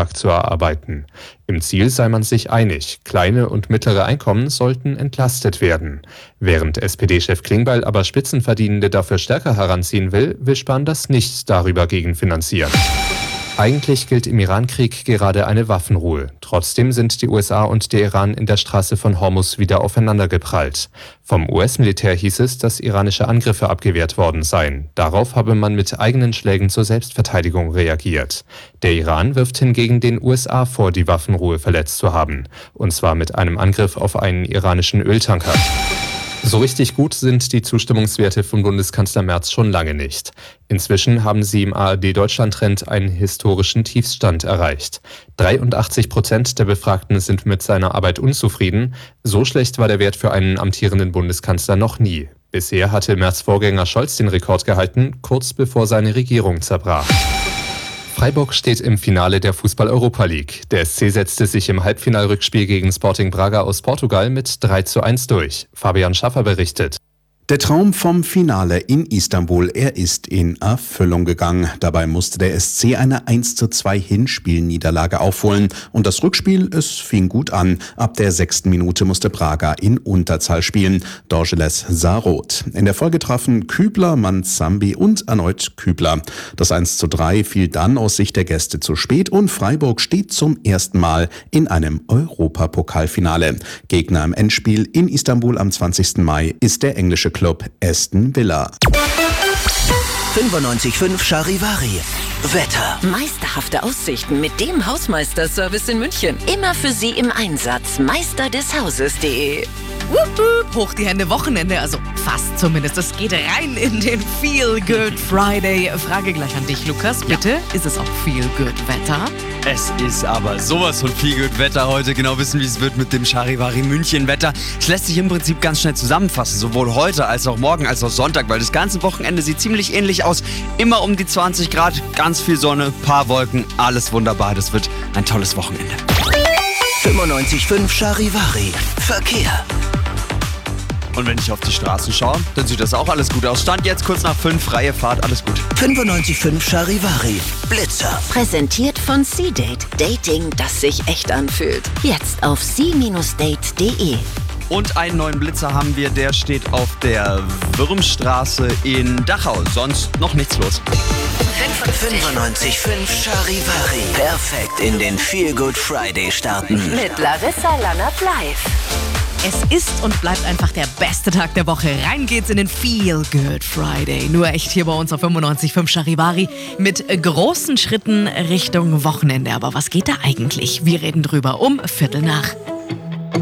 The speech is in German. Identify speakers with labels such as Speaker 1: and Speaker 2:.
Speaker 1: Vertrag zu erarbeiten. Im Ziel sei man sich einig, kleine und mittlere Einkommen sollten entlastet werden. Während SPD-Chef Klingbeil aber Spitzenverdienende dafür stärker heranziehen will Spahn das nicht darüber gegenfinanzieren. Eigentlich gilt im Iran-Krieg gerade eine Waffenruhe. Trotzdem sind die USA und der Iran in der Straße von Hormuz wieder aufeinandergeprallt. Vom US-Militär hieß es, dass iranische Angriffe abgewehrt worden seien. Darauf habe man mit eigenen Schlägen zur Selbstverteidigung reagiert. Der Iran wirft hingegen den USA vor, die Waffenruhe verletzt zu haben. Und zwar mit einem Angriff auf einen iranischen Öltanker. So richtig gut sind die Zustimmungswerte von Bundeskanzler Merz schon lange nicht. Inzwischen haben sie im ARD-Deutschland-Trend einen historischen Tiefstand erreicht. 83% der Befragten sind mit seiner Arbeit unzufrieden. So schlecht war der Wert für einen amtierenden Bundeskanzler noch nie. Bisher hatte Merz' Vorgänger Scholz den Rekord gehalten, kurz bevor seine Regierung zerbrach. Freiburg steht im Finale der Fußball-Europa League. Der SC setzte sich im Halbfinalrückspiel gegen Sporting Braga aus Portugal mit 3:1 durch. Fabian Schaffer berichtet.
Speaker 2: Der Traum vom Finale in Istanbul, er ist in Erfüllung gegangen. Dabei musste der SC eine 1:2 Hinspielniederlage aufholen. Und das Rückspiel, es fing gut an. Ab der 6. Minute musste Braga in Unterzahl spielen. Dorgeles sah rot. In der Folge trafen Kübler, Manzambi und erneut Kübler. Das 1:3 fiel dann aus Sicht der Gäste zu spät und Freiburg steht zum ersten Mal in einem Europapokalfinale. Gegner im Endspiel in Istanbul am 20. Mai ist der englische Club Aston Villa.
Speaker 3: 95.5 Charivari. Wetter.
Speaker 4: Meisterhafte Aussichten mit dem Hausmeisterservice in München. Immer für Sie im Einsatz. meisterdeshauses.de.
Speaker 5: Hoch die Hände, Wochenende, also fast zumindest. Es geht rein in den Feel Good Friday. Frage gleich an dich, Lukas, bitte. Ja. Ist es auch Feel Good Wetter?
Speaker 6: Es ist aber sowas von Feel Good Wetter heute. Genau wissen, wie es wird mit dem Charivari München Wetter. Es lässt sich im Prinzip ganz schnell zusammenfassen. Sowohl heute als auch morgen als auch Sonntag, weil das ganze Wochenende sieht ziemlich ähnlich aus. Immer um die 20 Grad, ganz viel Sonne, paar Wolken, alles wunderbar. Das wird ein tolles Wochenende.
Speaker 3: 95.5 Charivari. Verkehr.
Speaker 6: Und wenn ich auf die Straßen schaue, dann sieht das auch alles gut aus. Stand jetzt kurz nach 5, freie Fahrt, alles gut.
Speaker 3: 95.5 Charivari. Blitzer.
Speaker 4: Präsentiert von C-Date. Dating, das sich echt anfühlt. Jetzt auf c-date.de.
Speaker 6: Und einen neuen Blitzer haben wir, der steht auf der Würmstraße in Dachau. Sonst noch nichts los.
Speaker 3: 95.5 Charivari. Perfekt in den Feel Good Friday starten.
Speaker 4: Mit Larissa Lannert live.
Speaker 5: Es ist und bleibt einfach der beste Tag der Woche. Rein geht's in den Feel Good Friday. Nur echt hier bei uns auf 95.5 Charivari mit großen Schritten Richtung Wochenende. Aber was geht da eigentlich? Wir reden drüber um 7:15.